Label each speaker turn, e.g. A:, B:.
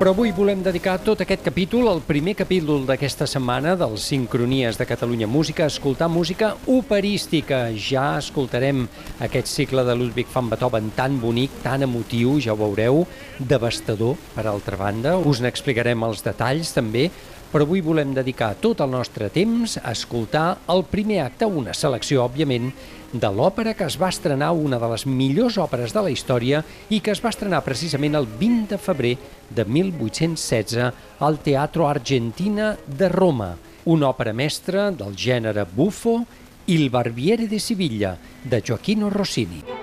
A: Però avui volem dedicar tot aquest capítol, el primer capítol d'aquesta setmana dels Sincronies de Catalunya Música, a escoltar música operística. Ja escoltarem aquest cicle de Ludwig van Beethoven tan bonic, tan emotiu, ja ho veureu, devastador, per altra banda. Us n'explicarem els detalls també, però avui volem dedicar tot el nostre temps a escoltar el primer acte, una selecció, òbviament, de l'òpera que es va estrenar, una de les millors òperes de la història i que es va estrenar precisament el 20 de febrer de 1816 al Teatro Argentina de Roma, una òpera mestra del gènere buffo, Il Barbiere de Siviglia, de Gioachino Rossini.